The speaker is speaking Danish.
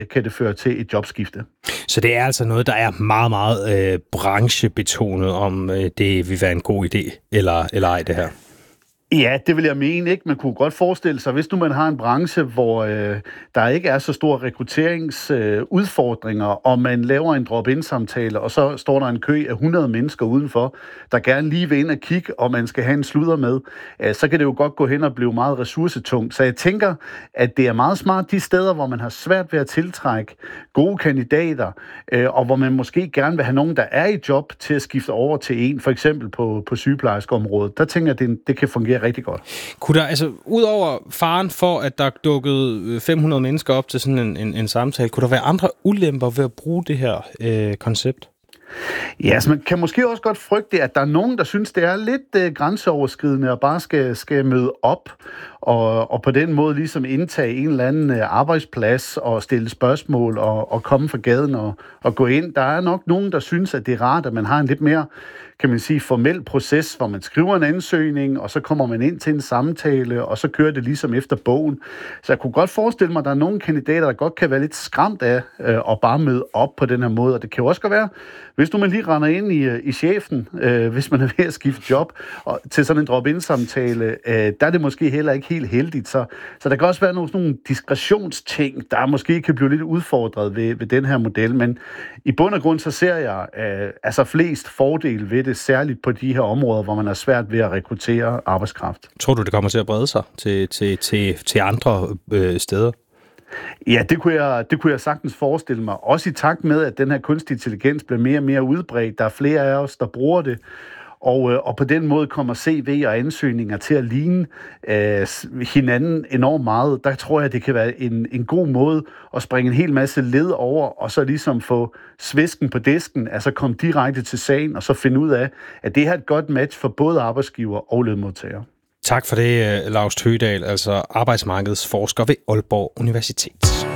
kan det føre til et jobskifte. Så det er altså noget, der er meget, meget branchebetonet, om det vil være en god idé, eller ej det her? Ja, det vil jeg mene, ikke? Man kunne godt forestille sig, hvis nu man har en branche, hvor der ikke er så store rekrutteringsudfordringer, og man laver en drop-in-samtale, og så står der en kø af 100 mennesker udenfor, der gerne lige vil ind og kigge, og man skal have en sludder med, så kan det jo godt gå hen og blive meget ressourcetungt. Så jeg tænker, at det er meget smart de steder, hvor man har svært ved at tiltrække gode kandidater, og hvor man måske gerne vil have nogen, der er i job, til at skifte over til en, for eksempel på sygeplejerskeområdet. Der tænker jeg, at det kan fungere rigtig godt. Kunne der, altså, udover faren for, at der dukkede 500 mennesker op til sådan en samtale, kunne der være andre ulemper ved at bruge det her koncept? Ja, så man kan måske også godt frygte, at der er nogen, der synes, det er lidt grænseoverskridende og bare skal møde op og på den måde ligesom indtage en eller anden arbejdsplads og stille spørgsmål og komme fra gaden og gå ind. Der er nok nogen, der synes, at det er rart, at man har en lidt mere, kan man sige, formel proces, hvor man skriver en ansøgning, og så kommer man ind til en samtale, og så kører det ligesom efter bogen. Så jeg kunne godt forestille mig, at der er nogle kandidater, der godt kan være lidt skræmt af at bare møde op på den her måde. Og det kan jo også godt være, hvis nu man lige render ind i chefen, hvis man er ved at skifte job, og til sådan en drop-in-samtale, der er det måske heller ikke helt heldigt. Så der kan også være nogle diskretionsting, der måske kan blive lidt udfordret ved den her model. Men i bund og grund, så ser jeg altså flest fordele ved det, særligt på de her områder, hvor man er svært ved at rekruttere arbejdskraft. Tror du, det kommer til at brede sig til andre steder? Ja, det kunne jeg sagtens forestille mig. Også i takt med, at den her kunstig intelligens bliver mere og mere udbredt. Der er flere af os, der bruger det. Og på den måde kommer CV og ansøgninger til at ligne hinanden enormt meget. Der tror jeg, det kan være en god måde at springe en hel masse led over, og så ligesom få svisken på disken, altså komme direkte til sagen, og så finde ud af, at det her er et godt match for både arbejdsgiver og lønmodtagere. Tak for det, Laust Høgedal, altså arbejdsmarkedsforsker ved Aalborg Universitet.